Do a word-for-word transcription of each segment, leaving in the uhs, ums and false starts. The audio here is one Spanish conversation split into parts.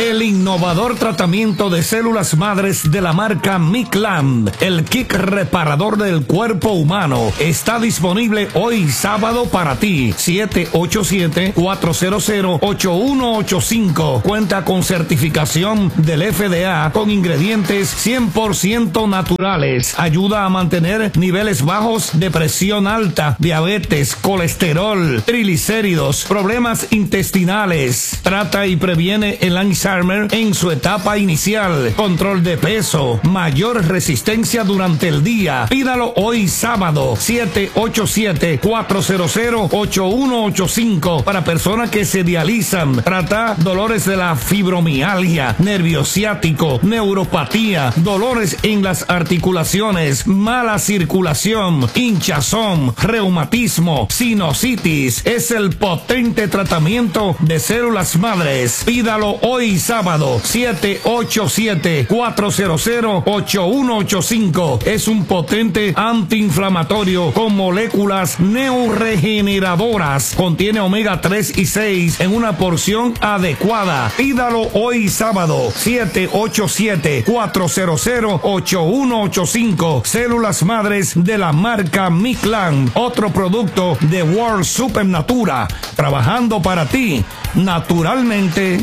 El innovador tratamiento de células madres de la marca Miclam, el kit reparador del cuerpo humano, está disponible hoy sábado para ti. siete ocho siete, cuatro cero cero, ocho uno ocho cinco. Cuenta con certificación del F D A con ingredientes cien por ciento naturales. Ayuda a mantener niveles bajos de presión alta, diabetes, colesterol, triglicéridos, problemas intestinales. Trata y previene el Alzheimer en su etapa inicial. Control de peso, mayor resistencia durante el día. Pídalo hoy sábado. siete ocho siete, cuatro cero cero, ocho uno ocho cinco. Para personas que se dializan. Trata dolores de la fibromialgia, nervio ciático, neuropatía, dolores en las articulaciones, mala circulación, hinchazón, reumatismo, sinusitis. Es el potente tratamiento de células madres. Pídalo hoy sábado. siete ocho siete, cuatro cero cero, ocho uno ocho cinco. Es un potente antiinflamatorio con moléculas neuroregeneradoras. Contiene omega tres y seis en una porción adecuada. Pídalo hoy sábado. siete ocho siete, cuatro cero cero, ocho uno ocho cinco. Células madres de la marca Miclam. Otro producto de World Supernatura. Trabajando para ti naturalmente.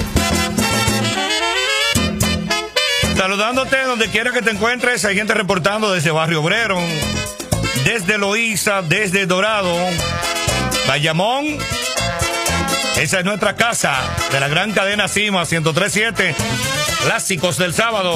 Saludándote donde quiera que te encuentres. Hay gente reportando desde Barrio Obrero, desde Loíza, desde Dorado, Bayamón. Esa es nuestra casa de la gran cadena Cima ciento tres punto siete. Clásicos del sábado.